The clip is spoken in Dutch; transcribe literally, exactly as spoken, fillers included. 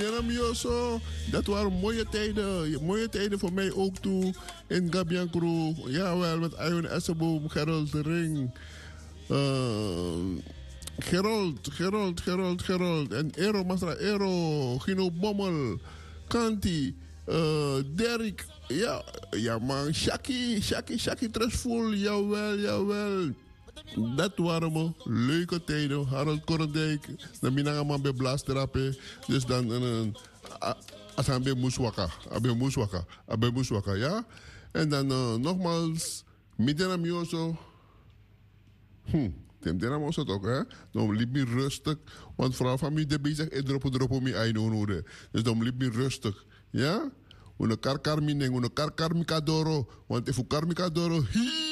Minera Mioso. Dat waren mooie tijden. Mooie tijden voor mij ook toe. In Gabian Crew. Jawel, met Iwan Essenboom, Gerald de Ring. Uh, Gerold, Gerold, Gerold, Gerold. En Ero, Masra Ero. Gino Bommel. Kanti. Uh, Derek. Ja, ja man. Shaki, Shaki, Shaki Trustful. Jawel, jawel. Dat waren me leuke tijden. Harold Korendijk. Dan ben ik bij blaasterape. Dus dan een. Als hij bij Moeswaka. Bij Moeswaka. Bij Moeswaka, ja. En dan uh, nogmaals. Midden Mioso. Hm. Tem dena ons het ook, hè? Dan liep me rustig. Want vooral van mij de bezig. Ik drop drop om je eigen. Dus dan liep me rustig. Ja? Una karkar mineng. Una karkar mikadoro. Want if u kar mikadoro. Hii.